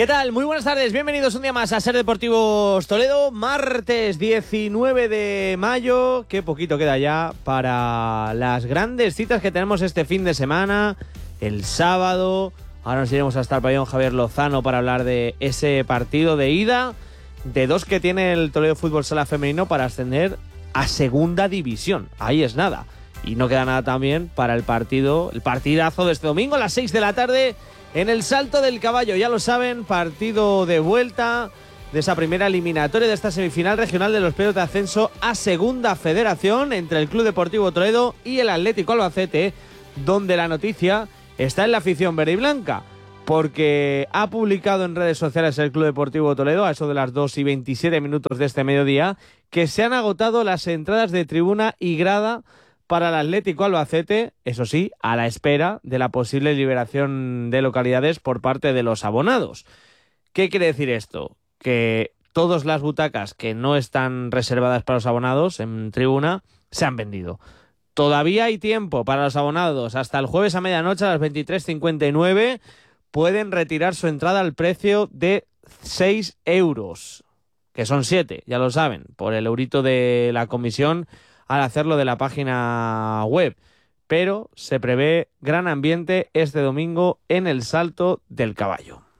¿Qué tal? Muy buenas tardes, bienvenidos un día más a Ser Deportivos Toledo, martes 19 de mayo, qué poquito queda ya para las grandes citas que tenemos este fin de semana, el sábado. Ahora nos iremos hasta el pabellón Javier Lozano para hablar de ese partido de ida, de dos que tiene el Toledo Fútbol Sala Femenino para ascender a segunda división, ahí es nada. Y no queda nada también para el partidazo de este domingo a las 6 de la tarde en el Salto del Caballo. Ya lo saben, partido de vuelta de esa primera eliminatoria de esta semifinal regional de los playoffs de ascenso a Segunda Federación entre el Club Deportivo Toledo y el Atlético Albacete, donde la noticia está en la afición verde y blanca, porque ha publicado en redes sociales el Club Deportivo Toledo, a eso de las 2:27 de este mediodía, que se han agotado las entradas de tribuna y grada para el Atlético Albacete, eso sí, a la espera de la posible liberación de localidades por parte de los abonados. ¿Qué quiere decir esto? Que todas las butacas que no están reservadas para los abonados en tribuna se han vendido. Todavía hay tiempo para los abonados. Hasta el jueves a medianoche, a las 23:59, pueden retirar su entrada al precio de 6 euros, que son 7, ya lo saben, por el eurito de la comisión al hacerlo de la página web. Pero se prevé gran ambiente este domingo en el Salto del Caballo.